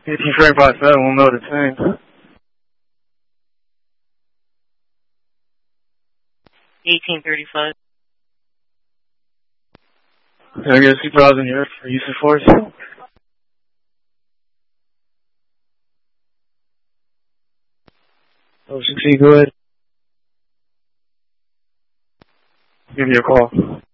18 Frank by 7, we'll know the time. 1835. Can I get a supervisor in here for use of force? Ocean T, go ahead. Give me a call.